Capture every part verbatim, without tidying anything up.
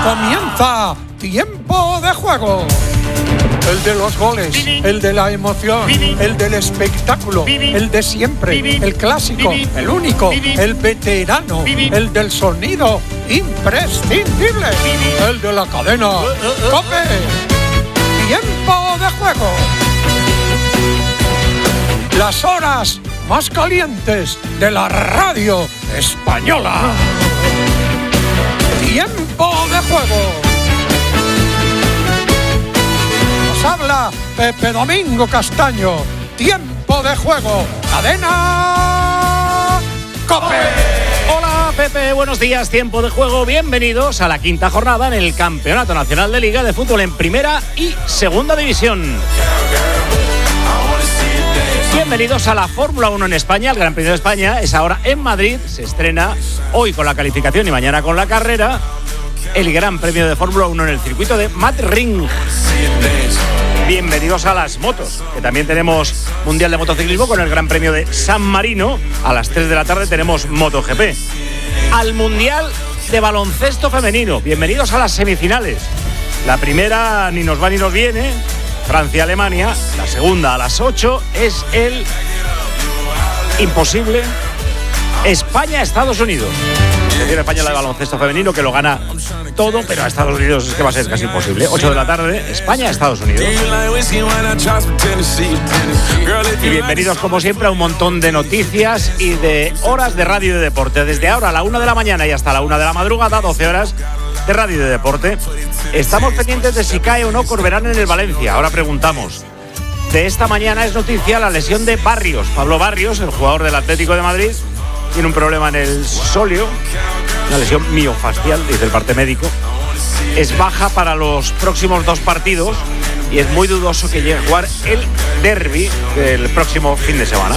Comienza Tiempo de Juego. El de los goles, el de la emoción, el del espectáculo, el de siempre, el clásico, el único, el veterano, el del sonido imprescindible, el de la cadena COPE. Tiempo de Juego. Las horas más calientes de la radio española. Tiempo de Juego. Habla Pepe Domingo Castaño. Tiempo de Juego. Cadena COPE. Hola Pepe, buenos días. Tiempo de Juego. Bienvenidos a la quinta jornada en el Campeonato Nacional de Liga de Fútbol en Primera y Segunda División. Bienvenidos a la Fórmula uno en España. El Gran Premio de España es ahora en Madrid. Se estrena hoy con la calificación y mañana con la carrera. El Gran Premio de Fórmula uno en el circuito de Madrid. Bienvenidos a las motos, que también tenemos Mundial de Motociclismo con el Gran Premio de San Marino. A las tres de la tarde tenemos MotoGP. Al Mundial de Baloncesto Femenino. Bienvenidos a las semifinales. La primera ni nos va ni nos viene, Francia-Alemania. La segunda a las ocho es el imposible España-Estados Unidos. Se tiene España la de baloncesto femenino, que lo gana todo, pero a Estados Unidos es que va a ser casi imposible. ocho de la tarde, España-Estados Unidos. Y bienvenidos, como siempre, a un montón de noticias y de horas de radio y de deporte. Desde ahora a la una de la mañana y hasta la una de la madrugada, doce horas de radio y de deporte. Estamos pendientes de si cae o no Corberán en el Valencia. Ahora preguntamos. De esta mañana es noticia la lesión de Barrios. Pablo Barrios, el jugador del Atlético de Madrid, tiene un problema en el sóleo, una lesión miofascial, dice el parte médico. Es baja para los próximos dos partidos y es muy dudoso que llegue a jugar el derbi del próximo fin de semana.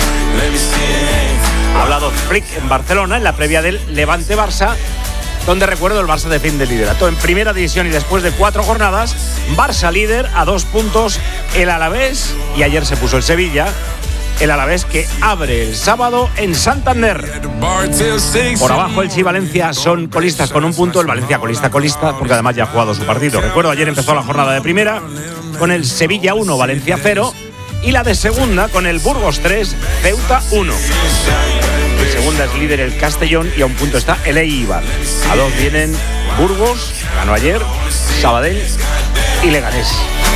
Ha hablado Flick en Barcelona en la previa del Levante-Barça, donde, recuerdo, el Barça defiende el liderato en primera división y después de cuatro jornadas, Barça líder a dos puntos el Alavés, y ayer se puso el Sevilla. El Alavés, que abre el sábado en Santander. Por abajo el Elche y Valencia son colistas con un punto. El Valencia colista colista porque además ya ha jugado su partido. Recuerdo, ayer empezó la jornada de primera con el Sevilla uno, Valencia cero, y la de segunda con el Burgos tres, Ceuta uno. En segunda es líder el Castellón y a un punto está el Eibar. A dos vienen Burgos, ganó ayer, Sabadell y Leganés.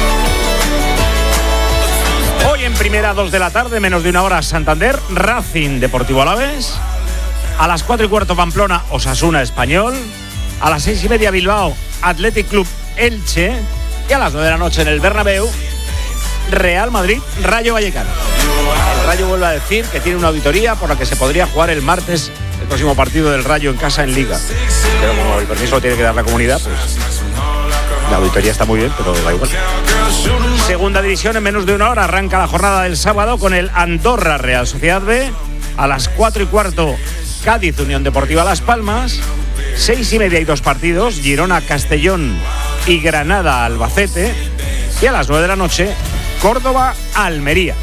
Hoy en primera, dos de la tarde, menos de una hora, Santander, Racing Deportivo Alavés. A las cuatro y cuarto, Pamplona, Osasuna Español. A las seis y media, Bilbao, Athletic Club Elche. Y a las nueve de la noche en el Bernabéu, Real Madrid, Rayo Vallecano. El Rayo vuelve a decir que tiene una auditoría por la que se podría jugar el martes el próximo partido del Rayo en casa en Liga. Pero como el permiso lo tiene que dar la comunidad, pues la auditoría está muy bien, pero da igual. Segunda división, en menos de una hora arranca la jornada del sábado con el Andorra Real Sociedad B. A las cuatro y cuarto, Cádiz Unión Deportiva Las Palmas. Seis y media y dos partidos, Girona Castellón y Granada Albacete. Y a las nueve de la noche, Córdoba Almería.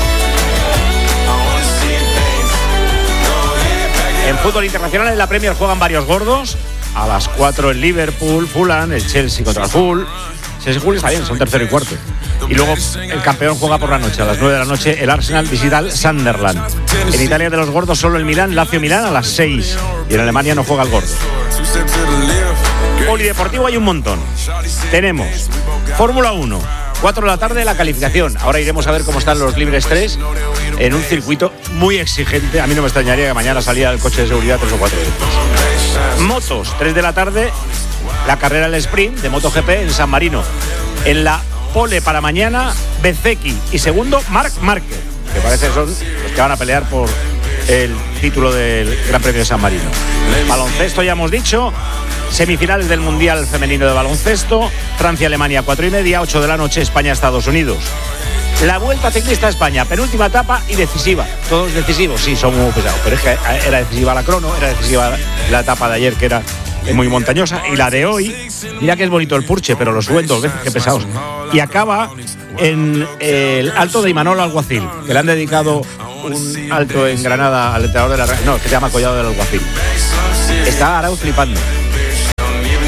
En fútbol internacional, en la Premier juegan varios gordos. A las cuatro el Liverpool, Fulham, el Chelsea contra el Hull. Chelsea Hull está bien, son tercero y cuarto. Y luego el campeón juega por la noche. A las nueve de la noche el Arsenal visita al Sunderland. En Italia, de los gordos, solo el Milán, Lazio Milán a las seis. Y en Alemania no juega el gordo. Polideportivo hay un montón. Tenemos Fórmula uno, cuatro de la tarde la calificación. Ahora iremos a ver cómo están los libres tres en un circuito muy exigente. A mí no me extrañaría que mañana saliera el coche de seguridad tres o cuatro veces. Motos, tres de la tarde, la carrera del sprint de MotoGP en San Marino. En la pole para mañana, Bezzecchi y segundo, Marc Márquez, que parece que son los que van a pelear por el título del Gran Premio de San Marino. Baloncesto, ya hemos dicho, semifinales del Mundial Femenino de Baloncesto, Francia-Alemania, cuatro y media, ocho de la noche, España-Estados Unidos. La Vuelta Ciclista a España, penúltima etapa y decisiva. Todos decisivos, sí, son muy pesados, pero es que era decisiva la crono, era decisiva la etapa de ayer, que era muy montañosa, y la de hoy, mira que es bonito el Purche, pero lo suben dos veces, qué pesados. Y acaba en el Alto de Imanol Alguacil, que le han dedicado un alto en Granada al entrenador de la... No, que se llama Collado del Alguacil. Está Arauz flipando.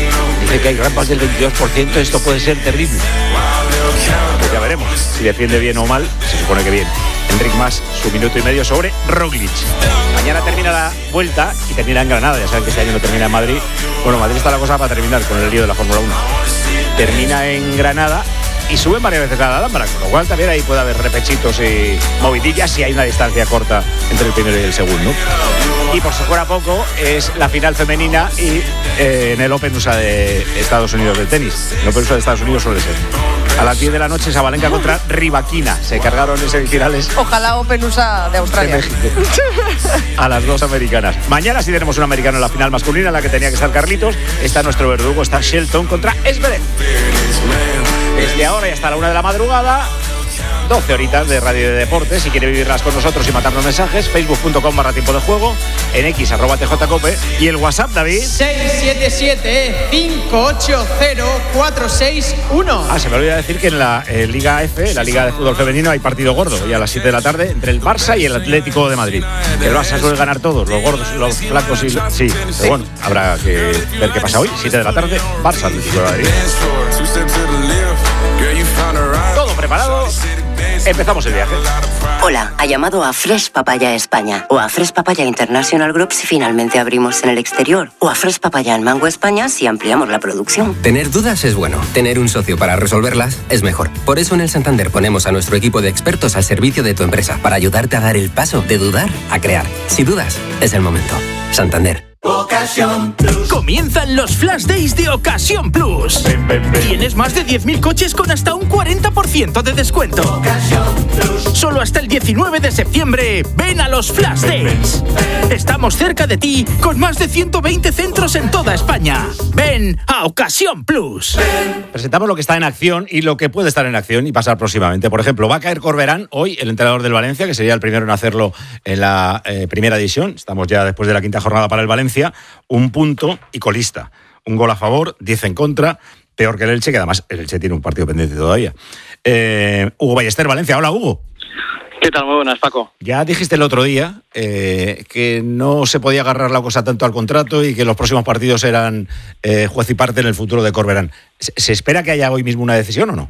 Dice que hay rampas del veintidós por ciento, esto puede ser terrible. Pues ya veremos si defiende bien o mal, se supone que bien. Enric Mas, su minuto y medio sobre Roglic. Mañana termina la vuelta y termina en Granada, ya saben que este año no termina en Madrid. Bueno, Madrid está la cosa para terminar con el lío de la Fórmula uno. Termina en Granada y suben varias veces a la Alhambra, con lo cual también ahí puede haber repechitos y movidillas si hay una distancia corta entre el primero y el segundo. Y por si fuera poco, es la final femenina y eh, en el Open U S A de Estados Unidos de tenis. El Open U S A de Estados Unidos suele ser. A las diez de la noche, Sabalenka contra Rybakina. Se cargaron en semifinales. Ojalá Open U S A de Australia. De México. A las dos americanas. Mañana sí tenemos un americano en la final masculina, en la que tenía que estar Carlitos. Está nuestro verdugo, está Shelton contra Zverev. Desde ahora y hasta la una de la madrugada, doce horitas de radio de deportes. Si quiere vivirlas con nosotros y mandarnos mensajes, facebook punto com barra tiempo de juego, en x arroba tjcope y el WhatsApp, David. seis siete siete, cinco ocho cero, cuatro seis uno. Ah, se me olvidó decir que en la eh, Liga F, la Liga de Fútbol Femenino, hay partido gordo, hoy a las siete de la tarde, entre el Barça y el Atlético de Madrid. El Barça suele ganar todos, los gordos, los flacos y... Sí, pero bueno, habrá que ver qué pasa hoy. siete de la tarde, Barça, Atlético de Madrid. Todo preparado. Empezamos el viaje. Hola, ha llamado a Fresh Papaya España o a Fresh Papaya International Group si finalmente abrimos en el exterior o a Fresh Papaya en Mango España si ampliamos la producción. Tener dudas es bueno, tener un socio para resolverlas es mejor. Por eso en el Santander ponemos a nuestro equipo de expertos al servicio de tu empresa para ayudarte a dar el paso de dudar a crear. Si dudas, es el momento. Santander. Ocasión Plus. Comienzan los Flash Days de Ocasión Plus. Ven, ven, ven. Tienes más de diez mil coches con hasta un cuarenta por ciento de descuento. Ocasión Plus. Solo hasta el diecinueve de septiembre. Ven a los Flash Days. Ven, ven. Estamos cerca de ti con más de ciento veinte centros en toda España. Ven a Ocasión Plus. Ven. Presentamos lo que está en acción y lo que puede estar en acción y pasar próximamente. Por ejemplo, va a caer Corberán hoy, el entrenador del Valencia, que sería el primero en hacerlo en la eh, primera división. Estamos ya después de la quinta jornada para el Valencia. Un punto y colista. Un gol a favor, diez en contra. Peor que el Elche, que además el Elche tiene un partido pendiente todavía. Eh, Hugo Ballester, Valencia. Hola, Hugo. ¿Qué tal? Muy buenas, Paco. Ya dijiste el otro día eh, que no se podía agarrar la cosa tanto al contrato y que los próximos partidos eran eh, juez y parte en el futuro de Corberán. ¿Se, ¿Se espera que haya hoy mismo una decisión o no?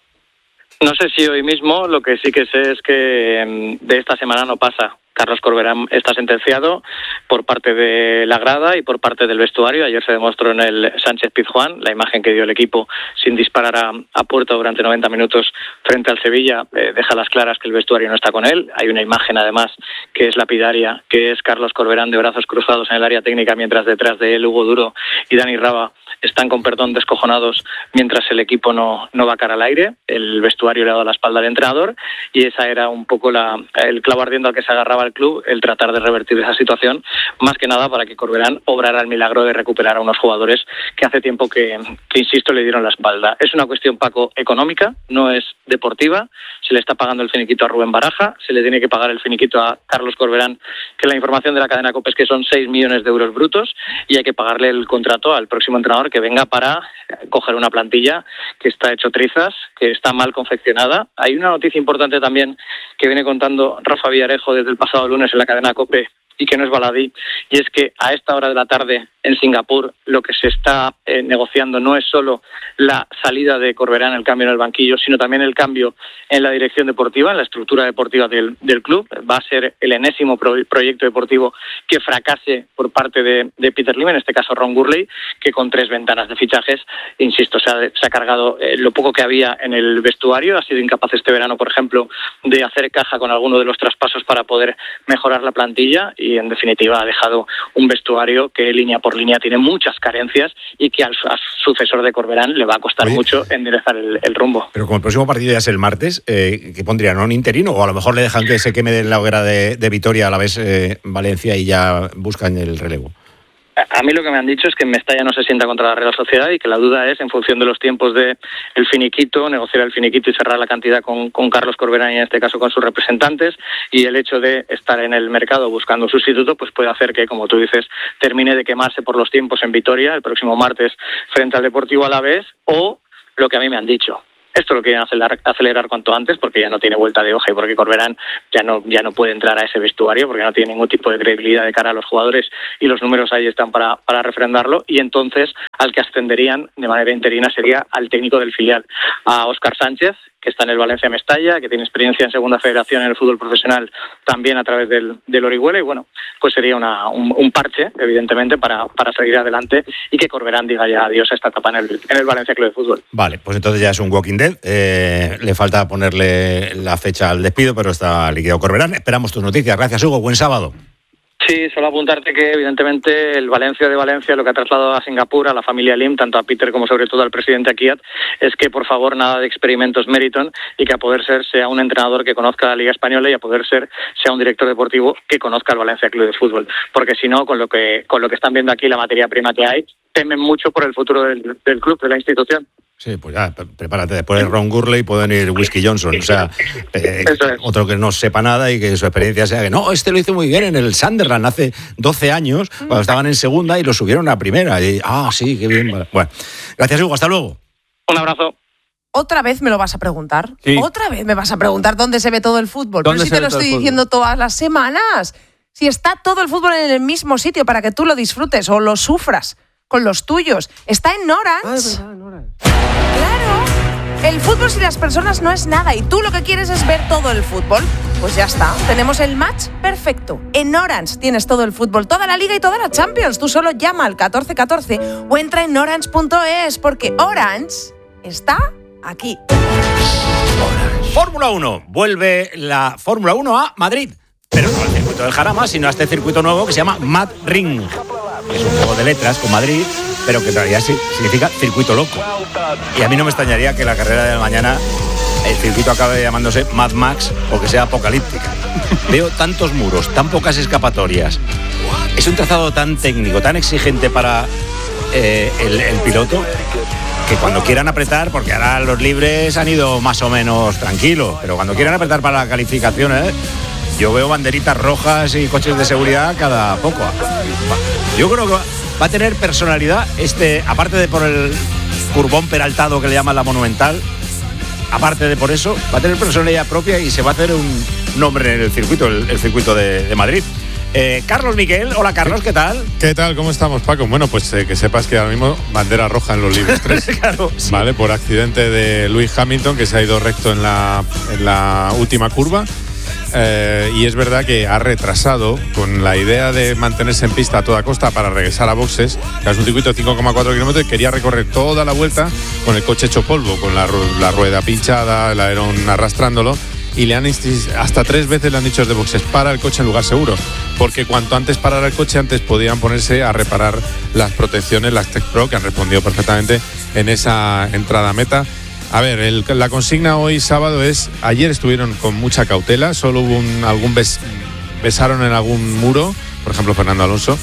No sé si hoy mismo, lo que sí que sé es que de esta semana no pasa. Carlos Corberán está sentenciado por parte de la grada y por parte del vestuario. Ayer se demostró en el Sánchez Pizjuán la imagen que dio el equipo sin disparar a, a puerta durante noventa minutos frente al Sevilla. Eh, deja las claras que el vestuario no está con él. Hay una imagen además que es lapidaria, que es Carlos Corberán de brazos cruzados en el área técnica, mientras detrás de él Hugo Duro y Dani Raba están con perdón descojonados mientras el equipo no, no va cara al aire. El vestuario le ha dado la espalda al entrenador y esa era un poco la, el clavo ardiendo al que se agarraba el club, el tratar de revertir esa situación, más que nada para que Corberán obrara el milagro de recuperar a unos jugadores que hace tiempo que, que, insisto, le dieron la espalda. Es una cuestión, Paco, económica, no es deportiva. Se le está pagando el finiquito a Rubén Baraja, se le tiene que pagar el finiquito a Carlos Corberán, que la información de la cadena COPE es que son seis millones de euros brutos, y hay que pagarle el contrato al próximo entrenador que venga para coger una plantilla que está hecho trizas, que está mal confeccionada. Hay una noticia importante también que viene contando Rafa Villarejo desde el pasado lunes en la cadena COPE y que no es baladí, y es que a esta hora de la tarde en Singapur lo que se está eh, negociando no es solo la salida de Corberán, el cambio en el banquillo, sino también el cambio en la dirección deportiva, en la estructura deportiva del, del club. Va a ser el enésimo pro, proyecto deportivo que fracase por parte de, de Peter Lim, en este caso Ron Gurley, que con tres ventanas de fichajes, insisto, se ha, se ha cargado eh, lo poco que había en el vestuario. Ha sido incapaz este verano, por ejemplo, de hacer caja con alguno de los traspasos para poder mejorar la plantilla, y en definitiva ha dejado un vestuario que línea por línea tiene muchas carencias y que al, al sucesor de Corberán le va a costar Oye, mucho enderezar el, el rumbo. Pero como el próximo partido ya es el martes, eh, ¿qué pondrían? ¿Un interino? O a lo mejor le dejan que se queme de la hoguera de, de Vitoria a la vez eh, Valencia y ya buscan el relevo. A mí lo que me han dicho es que Mestalla no se sienta contra la Real Sociedad y que la duda es, en función de los tiempos del finiquito, negociar el finiquito y cerrar la cantidad con, con Carlos Corberán y en este caso con sus representantes, y el hecho de estar en el mercado buscando un sustituto pues puede hacer que, como tú dices, termine de quemarse por los tiempos en Vitoria el próximo martes frente al Deportivo Alavés, o lo que a mí me han dicho. Esto lo quieren acelerar, acelerar cuanto antes porque ya no tiene vuelta de hoja y porque Corberán ya no, ya no puede entrar a ese vestuario porque no tiene ningún tipo de credibilidad de cara a los jugadores y los números ahí están para, para refrendarlo. Y entonces al que ascenderían de manera interina sería al técnico del filial, a Óscar Sánchez, que está en el Valencia Mestalla, que tiene experiencia en Segunda Federación en el fútbol profesional también a través del, del Orihuela, y bueno, pues sería una, un, un parche, evidentemente, para, para seguir adelante y que Corberán diga ya adiós a esta etapa en el, en el Valencia Club de Fútbol. Vale, pues entonces ya es un Walking Dead, eh, le falta ponerle la fecha al despido, pero está liquidado Corberán. Esperamos tus noticias. Gracias, Hugo, buen sábado. Sí, solo apuntarte que evidentemente el Valencia de Valencia lo que ha trasladado a Singapur, a la familia Lim, tanto a Peter como sobre todo al presidente Akiat, es que por favor nada de experimentos Meriton y que a poder ser sea un entrenador que conozca la Liga Española y a poder ser sea un director deportivo que conozca el Valencia Club de Fútbol, porque si no, con lo que con lo que están viendo aquí, la materia prima que hay, temen mucho por el futuro del, del club, de la institución. Sí, pues ya, prepárate. Después de Ron Gurley pueden ir Whisky Johnson. O sea, eh, otro que no sepa nada y que su experiencia sea que no, este lo hizo muy bien en el Sunderland hace doce años, cuando estaban en segunda y lo subieron a primera. Y, ah, sí, qué bien. Bueno, gracias, Hugo. Hasta luego. Un abrazo. ¿Otra vez me lo vas a preguntar? Sí. ¿Otra vez me vas a preguntar dónde se ve todo el fútbol? Pero si te lo estoy diciendo todas las semanas. Si está todo el fútbol en el mismo sitio para que tú lo disfrutes o lo sufras con los tuyos. Está en Orange. Ah, claro. El fútbol sin las personas no es nada y tú lo que quieres es ver todo el fútbol. Pues ya está. Tenemos el match perfecto. En Orange tienes todo el fútbol, toda la Liga y toda la Champions. Tú solo llama al catorce catorce o entra en orange punto es porque Orange está aquí. Fórmula uno. Vuelve la Fórmula uno a Madrid. Pero no al circuito del Jarama, sino a este circuito nuevo que se llama Mad Ring. Es un juego de letras con Madrid, pero que en realidad sí, significa circuito loco. Y a mí no me extrañaría que la carrera de mañana el circuito acabe llamándose Mad Max o que sea apocalíptica. Veo tantos muros, tan pocas escapatorias. Es un trazado tan técnico, tan exigente para eh, el, el piloto, que cuando quieran apretar, porque ahora los libres han ido más o menos tranquilos, pero cuando quieran apretar para la calificación, ¿eh? Yo veo banderitas rojas y coches de seguridad cada poco. Yo creo que va, va a tener personalidad este, aparte de por el curvón peraltado que le llaman la Monumental, aparte de por eso, va a tener personalidad propia y se va a hacer un nombre en el circuito, el, el circuito de, de Madrid. Eh, Carlos Miquel, hola Carlos, ¿qué tal? ¿Qué tal? ¿Cómo estamos, Paco? Bueno, pues eh, que sepas que ahora mismo bandera roja en los libres tres. Claro, sí. Vale, por accidente de Lewis Hamilton, que se ha ido recto en la, en la última curva. Eh, y es verdad que ha retrasado con la idea de mantenerse en pista a toda costa para regresar a boxes, que es un circuito de cinco coma cuatro kilómetros, y quería recorrer toda la vuelta con el coche hecho polvo, con la, la rueda pinchada, el alerón arrastrándolo, y le han hasta tres veces le han dicho desde boxes: para el coche en lugar seguro, porque cuanto antes parara el coche, antes podían ponerse a reparar las protecciones, las Tech Pro, que han respondido perfectamente en esa entrada a meta. A ver, el, la consigna hoy sábado es: ayer estuvieron con mucha cautela, solo hubo un, algún bes, besaron en algún muro, por ejemplo Fernando Alonso,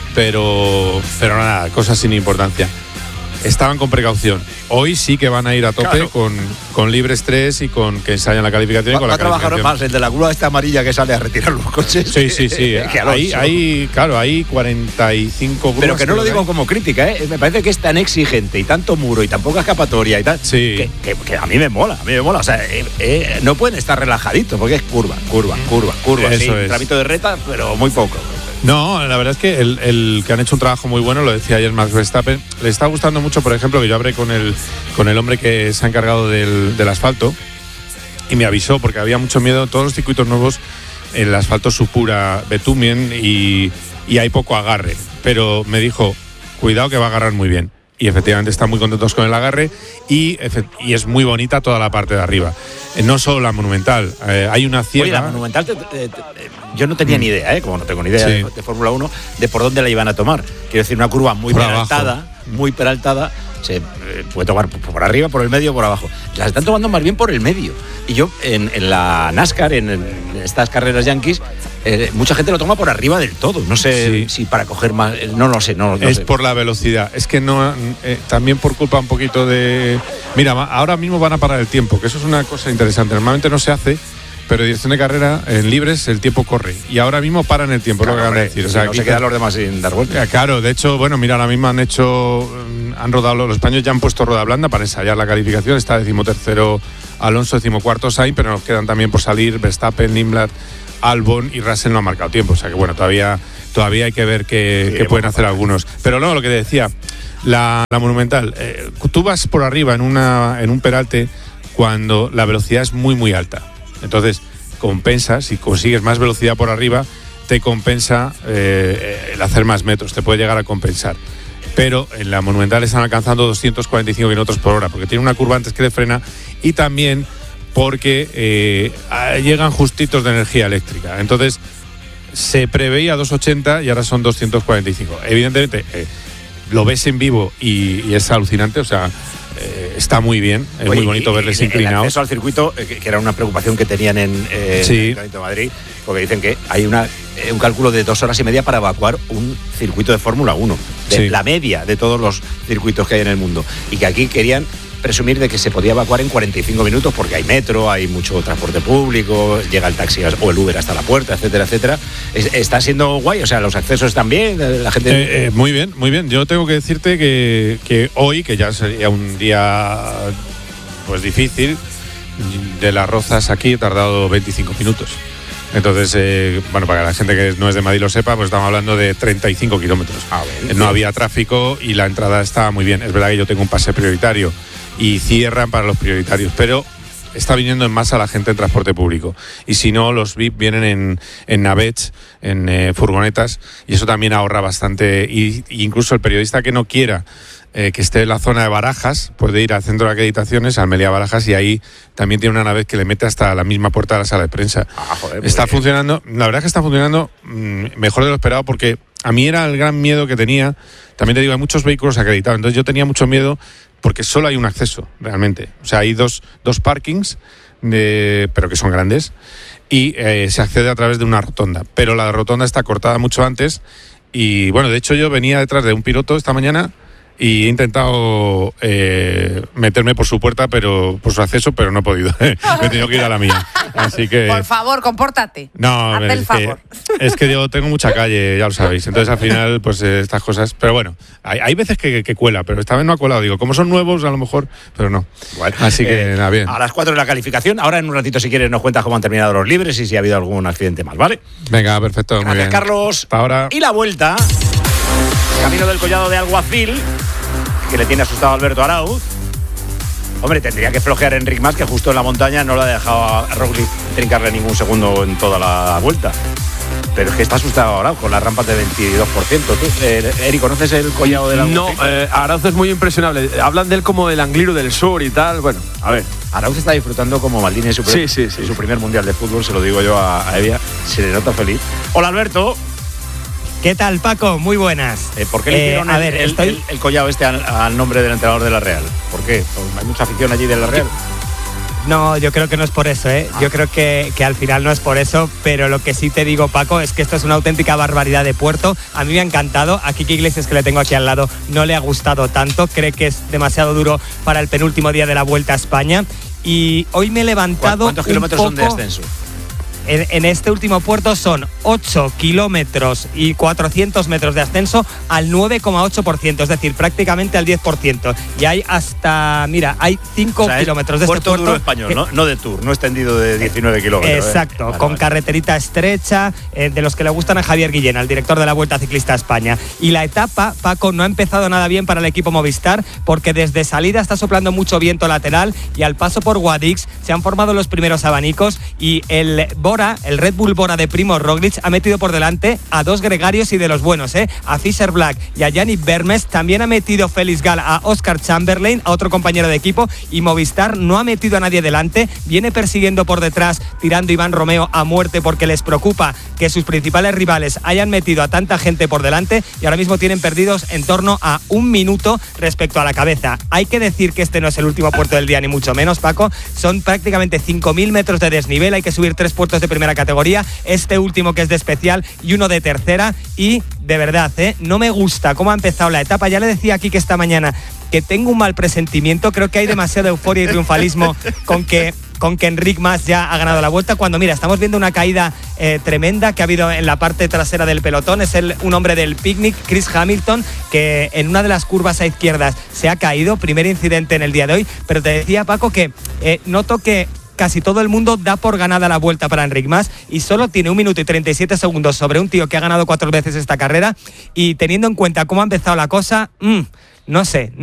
pero, pero nada, cosas sin importancia. Estaban con precaución. Hoy sí que van a ir a tope, claro, con, con libres tres y con que ensayan la calificación. Va, y con va la a trabajar más el de la grúa esta amarilla que sale a retirar los coches. Sí, sí, sí. Ahí, ahí, claro, hay cuarenta y cinco grúas. Pero que no lo digo como crítica, ¿eh? Me parece que es tan exigente y tanto muro y tan poca escapatoria y tal, sí, que, que, que a mí me mola, a mí me mola. O sea, eh, eh, no pueden estar relajaditos porque es curva, curva, curva, curva. Eso sí, es. Tramito de reta, pero muy poco. No, la verdad es que el, el que han hecho un trabajo muy bueno, lo decía ayer Max Verstappen, le está gustando mucho, por ejemplo, que yo hablé con el, con el hombre que se ha encargado del, del asfalto y me avisó, porque había mucho miedo en todos los circuitos nuevos, el asfalto supura betumen y, y hay poco agarre, pero me dijo, cuidado que va a agarrar muy bien. Y efectivamente están muy contentos con el agarre y, y es muy bonita toda la parte de arriba. Eh, no solo la Monumental, eh, hay una ciega. Oye, la Monumental, te, te, te, yo no tenía mm. ni idea, ¿eh? Como no tengo ni idea sí. de, de Fórmula uno, de por dónde la iban a tomar. Quiero decir, una curva muy por peraltada, abajo. muy peraltada, se eh, puede tomar por arriba, por el medio o por abajo. Las están tomando más bien por el medio. Y yo, en, en la NASCAR, en, en estas carreras yankees, eh, mucha gente lo toma por arriba del todo. No sé sí. si para coger más, no lo sé. No, no es sé. por la velocidad. Es que no, eh, también por culpa un poquito de... Mira, ahora mismo van a parar el tiempo, que eso es una cosa interesante. Normalmente no se hace, pero en dirección de carrera, en libres, el tiempo corre. Y ahora mismo paran el tiempo, claro, lo que acaban de decir. Si o sea, no aquí se quedan los demás sin dar vueltas. Claro, de hecho, bueno, mira, ahora mismo han hecho, han rodado, los españoles ya han puesto rueda blanda para ensayar la calificación. Está decimotercero Alonso, decimocuarto Sainz, pero nos quedan también por salir Verstappen, Limblad, Albon y Russell no ha marcado tiempo. O sea que bueno, todavía, todavía hay que ver qué, sí, qué pueden hacer algunos. Pero no, lo que te decía, la, la Monumental, eh, tú vas por arriba en, una, en un peralte cuando la velocidad es muy, muy alta. Entonces, compensa, si consigues más velocidad por arriba, te compensa eh, el hacer más metros, te puede llegar a compensar. Pero en la Monumental están alcanzando doscientos cuarenta y cinco kilómetros por hora, porque tiene una curva antes que le frena y también porque eh, llegan justitos de energía eléctrica. Entonces, se preveía doscientos ochenta y ahora son doscientos cuarenta y cinco. Evidentemente, eh, lo ves en vivo y, y es alucinante, o sea, eh, está muy bien, es Oye, muy bonito y, verles y, inclinados. El acceso al circuito, eh, que, que era una preocupación que tenían en, eh, sí. en el Ayuntamiento de Madrid, porque dicen que hay una, eh, un cálculo de dos horas y media para evacuar un circuito de Fórmula uno, de sí. la media de todos los circuitos que hay en el mundo, y que aquí querían presumir de que se podía evacuar en cuarenta y cinco minutos porque hay metro, hay mucho transporte público, llega el taxi o el Uber hasta la puerta, etcétera, etcétera. Es, está siendo guay, o sea, los accesos están bien, la gente... Eh, eh, muy bien, muy bien. Yo tengo que decirte que, que hoy, que ya sería un día pues difícil, de Las Rozas aquí he tardado veinticinco minutos. Entonces, eh, bueno, para la gente que no es de Madrid lo sepa, pues estamos hablando de treinta y cinco kilómetros. Ah, bien, no había tráfico y la entrada estaba muy bien. Es verdad que yo tengo un pase prioritario y cierran para los prioritarios, pero está viniendo en masa la gente en transporte público. Y si no, los V I P vienen en, en navets, en eh, furgonetas, y eso también ahorra bastante. Y, y incluso el periodista que no quiera eh, que esté en la zona de Barajas puede ir al centro de acreditaciones, al Meliá Barajas, y ahí también tiene una navet que le mete hasta la misma puerta de la sala de prensa. Ah, joder, está funcionando, la verdad es que está funcionando mmm, mejor de lo esperado, porque a mí era el gran miedo que tenía. También te digo, hay muchos vehículos acreditados, entonces yo tenía mucho miedo porque solo hay un acceso, realmente. O sea, hay dos, dos parkings, de, pero que son grandes, y eh, se accede a través de una rotonda. Pero la rotonda está cortada mucho antes y, bueno, de hecho yo venía detrás de un piloto esta mañana y he intentado eh, meterme por su puerta, pero por su acceso, pero no he podido. Me he tenido que ir a la mía. Así que... Por favor, compórtate. No, Hazte el es, favor. Que, es que yo tengo mucha calle, ya lo sabéis. Entonces, al final, pues eh, estas cosas... Pero bueno, hay, hay veces que, que cuela, pero esta vez no ha colado. Digo, como son nuevos, a lo mejor, pero no. Bueno, así que, eh, nada, bien. A las cuatro de la calificación. Ahora, en un ratito, si quieres, nos cuentas cómo han terminado los libres y si ha habido algún accidente más, ¿vale? Venga, perfecto. Gracias, muy bien. Carlos. Hasta ahora. Y la vuelta, camino del Collado de Alguacil, que le tiene asustado a Alberto Arauz. Hombre, tendría que flojear Enric Mas, que justo en la montaña no le ha dejado a Roglic trincarle ningún segundo en toda la vuelta. Pero es que está asustado ahora con las rampas de veintidós por ciento. ¿Tú, eh, Eri, conoces el Collado de Alguacil? No, eh, Arauz es muy impresionable. Hablan de él como el Angliru del Sur y tal. Bueno, a ver. Arauz está disfrutando como Maldini en su, sí, sí, sí, su sí. primer mundial de fútbol, se lo digo yo a, a Evia. Se le nota feliz. Hola, Alberto. ¿Qué tal, Paco? Muy buenas. Eh, ¿Por qué le hicieron eh, a el, ver, el, estoy... el, el collado este al, al nombre del entrenador de la Real? ¿Por qué? ¿Hay mucha afición allí de la Real? No, yo creo que no es por eso, ¿eh? Ah. Yo creo que, que al final no es por eso, pero lo que sí te digo, Paco, es que esto es una auténtica barbaridad de puerto. A mí me ha encantado. A Kiki Iglesias, que le tengo aquí al lado, no le ha gustado tanto. Cree que es demasiado duro para el penúltimo día de la Vuelta a España. Y hoy me he levantado. ¿Cuántos kilómetros poco... son de ascenso? En, en este último puerto son ocho kilómetros y cuatrocientos metros de ascenso al nueve coma ocho por ciento, es decir, prácticamente al diez por ciento. Y hay hasta, mira, hay cinco o sea, kilómetros de puerto este puerto. Duro español, que, ¿no? No de Tour, no extendido de diecinueve kilómetros. Exacto, eh. vale, con vale. carreterita estrecha, eh, de los que le gustan a Javier Guillén, al director de la Vuelta Ciclista a España. Y la etapa, Paco, no ha empezado nada bien para el equipo Movistar, porque desde salida está soplando mucho viento lateral y al paso por Guadix se han formado los primeros abanicos y el Bora, el Red Bull Bora de Primož Roglic ha metido por delante a dos gregarios y de los buenos, ¿eh? A Fischer Black y a Yannick Vermes. También ha metido Félix Gal a Oscar Chamberlain, a otro compañero de equipo, y Movistar no ha metido a nadie delante. Viene persiguiendo por detrás, tirando Iván Romeo a muerte porque les preocupa que sus principales rivales hayan metido a tanta gente por delante y ahora mismo tienen perdidos en torno a un minuto respecto a la cabeza. Hay que decir que este no es el último puerto del día, ni mucho menos, Paco. Son prácticamente cinco mil metros de desnivel, hay que subir tres puertos de primera categoría, este último que es de especial y uno de tercera, y de verdad, ¿eh? no me gusta cómo ha empezado la etapa. Ya le decía aquí que esta mañana que tengo un mal presentimiento, creo que hay demasiada euforia y triunfalismo con que con que Enric Mas ya ha ganado la Vuelta, cuando mira, estamos viendo una caída eh, tremenda que ha habido en la parte trasera del pelotón. Es el, un hombre del picnic, Chris Hamilton, que en una de las curvas a izquierdas se ha caído, primer incidente en el día de hoy, pero te decía, Paco, que eh, noto que casi todo el mundo da por ganada la Vuelta para Enric Mas y solo tiene un minuto y treinta y siete segundos sobre un tío que ha ganado cuatro veces esta carrera, y teniendo en cuenta cómo ha empezado la cosa, mmm, no sé.